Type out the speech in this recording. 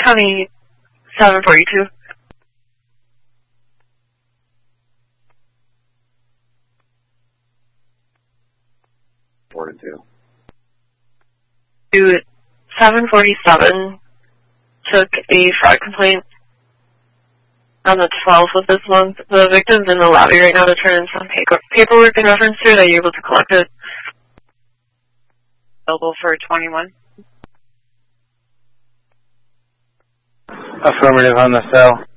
County 742. To 747 took a fraud complaint on the 12th of this month. The victim's in the lobby right now to turn in some paperwork in reference to it. Are you able to collect it? Available for 21. Affirmative on the cell.